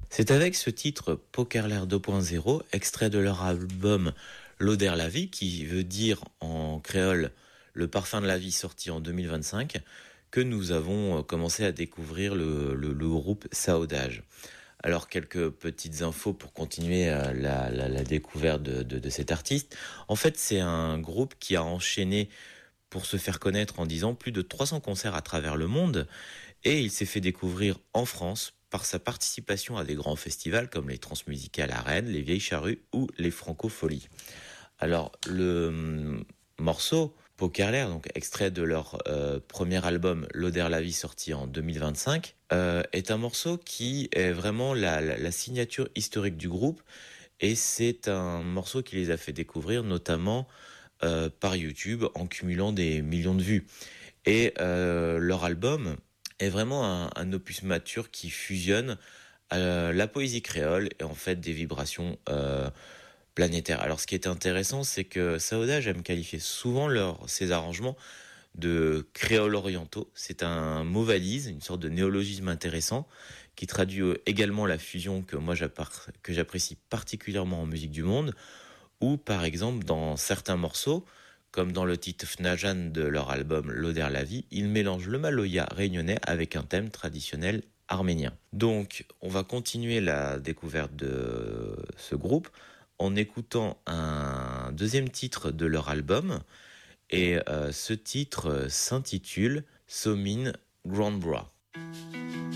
C'est avec ce titre Pokerlair 2.0, extrait de leur album L'Oder la vie, qui veut dire en créole le parfum de la vie, sorti en 2025, que nous avons commencé à découvrir le groupe Saodage. Alors quelques petites infos pour continuer la découverte de cet artiste. En fait, c'est un groupe qui a enchaîné pour se faire connaître en 10 ans plus de 300 concerts à travers le monde, et il s'est fait découvrir en France par sa participation à des grands festivals comme les Transmusicales à Rennes, les Vieilles Charrues ou les Francopholies. Alors le morceau Pokerlair, donc extrait de leur premier album L'Oder la vie, sorti en 2025, est un morceau qui est vraiment la signature historique du groupe, et c'est un morceau qui les a fait découvrir notamment par YouTube en cumulant des millions de vues. Et leur album est vraiment un opus mature qui fusionne la poésie créole et en fait des vibrations planétaires. Alors ce qui est intéressant, c'est que Saodage aime qualifier souvent ses arrangements de créoles orientaux. C'est un mot valise, une sorte de néologisme intéressant qui traduit également la fusion que j'apprécie particulièrement en musique du monde, ou par exemple dans certains morceaux, comme dans le titre Fnajan de leur album L'Oder la vie, ils mélangent le maloya réunionnais avec un thème traditionnel arménien. Donc on va continuer la découverte de ce groupe en écoutant un deuxième titre de leur album, et ce titre s'intitule Somin Grand Bra.